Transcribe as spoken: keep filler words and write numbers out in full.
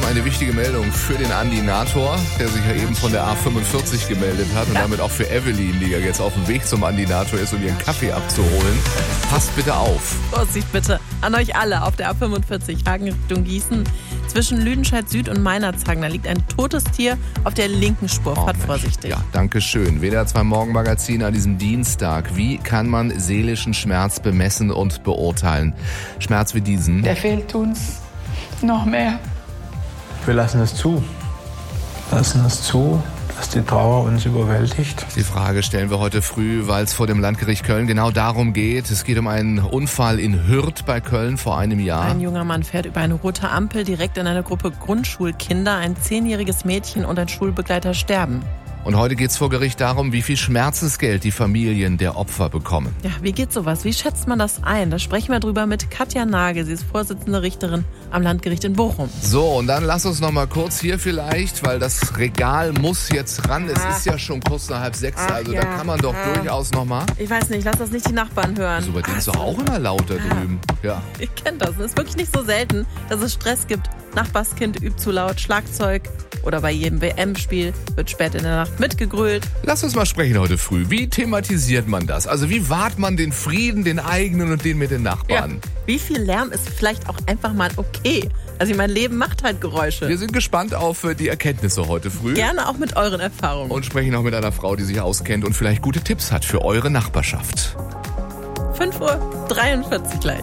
eine wichtige Meldung für den Andinator, der sich ja eben von der A fünfundvierzig gemeldet hat und damit auch für Evelyn, die ja jetzt auf dem Weg zum Andinator ist, um ihren Kaffee abzuholen. Passt bitte auf. Vorsicht bitte an euch alle auf der A fünfundvierzig Hagen Richtung Gießen. Zwischen Lüdenscheid Süd und Meinerzhagen, da liegt ein totes Tier auf der linken Spur. Fahrt oh, vorsichtig. Ja, danke schön. W D R zwei Morgenmagazin an diesem Dienstag. Wie kann man seelischen Schmerz bemessen und beurteilen? Schmerz wie diesen. Der fehlt uns noch mehr. Wir lassen es zu. Lassen es zu, dass die Trauer uns überwältigt. Die Frage stellen wir heute früh, weil es vor dem Landgericht Köln genau darum geht. Es geht um einen Unfall in Hürth bei Köln vor einem Jahr. Ein junger Mann fährt über eine rote Ampel direkt in eine Gruppe Grundschulkinder. Ein zehnjähriges Mädchen und ein Schulbegleiter sterben. Und heute geht es vor Gericht darum, wie viel Schmerzensgeld die Familien der Opfer bekommen. Ja, wie geht sowas? Wie schätzt man das ein? Da sprechen wir drüber mit Katja Nagel. Sie ist Vorsitzende Richterin am Landgericht in Bochum. So, und dann lass uns noch mal kurz hier vielleicht, weil das Regal muss jetzt ran. Es ist ja schon kurz nach halb sechs, Ach, also ja. da kann man doch Ah. durchaus noch mal. Ich weiß nicht, lass das nicht die Nachbarn hören. So, bei denen ist doch auch immer lauter drüben. Ja. Ich kenne das. Es ist wirklich nicht so selten, dass es Stress gibt. Nachbarskind übt zu laut Schlagzeug oder bei jedem W M-Spiel wird spät in der Nacht mitgegrölt. Lass uns mal sprechen heute früh. Wie thematisiert man das? Also wie wahrt man den Frieden, den eigenen und den mit den Nachbarn? Ja. Wie viel Lärm ist vielleicht auch einfach mal okay? Also mein Leben macht halt Geräusche. Wir sind gespannt auf die Erkenntnisse heute früh. Gerne auch mit euren Erfahrungen. Und sprechen auch mit einer Frau, die sich auskennt und vielleicht gute Tipps hat für eure Nachbarschaft. fünf Uhr dreiundvierzig gleich.